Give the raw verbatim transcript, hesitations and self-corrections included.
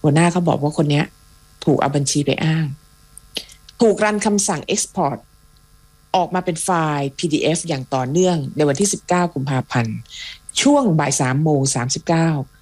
หัวหน้าเขาบอกว่าคนเนี้ยถูกเอาบัญชีไปอ้างถูกรันคำสั่ง Export ออกมาเป็นไฟล์ พี ดี เอฟ อย่างต่อเนื่องในวันที่สิบเก้ากุมภาพันธ์ช่วงบ่ายสามโมงสามสิบเก้า